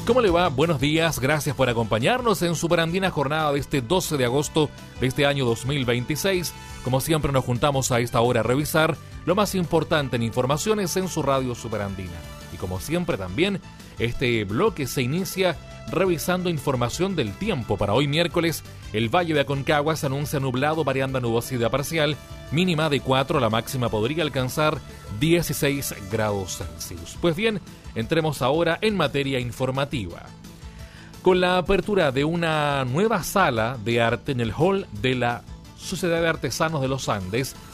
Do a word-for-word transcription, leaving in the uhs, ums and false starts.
¿Cómo le va? Buenos días, gracias por acompañarnos en Superandina jornada de este doce de agosto de este año dos mil veintiséis. Como siempre nos juntamos a esta hora a revisar lo más importante en informaciones en su radio Superandina. Y como siempre también, este bloque se inicia revisando información del tiempo. Para hoy miércoles, el Valle de Aconcagua se anuncia nublado variando a nubosidad parcial, mínima de cuatro, la máxima podría alcanzar dieciséis grados Celsius. Pues bien, entremos ahora en materia informativa. Con la apertura de una nueva sala de arte en el hall de la Sociedad de Artesanos de los Andes,